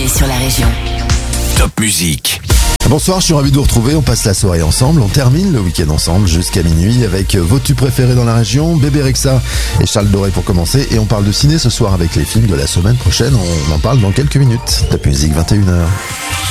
arrivée sur la région. Top Musique. Bonsoir, je suis ravi de vous retrouver, on passe la soirée ensemble, on termine le week-end ensemble jusqu'à minuit avec vos tubes préférés dans la région, Bébé Rexha et Charles Doré pour commencer, et on parle de ciné ce soir avec les films de la semaine prochaine, on en parle dans quelques minutes. Top Musique 21h.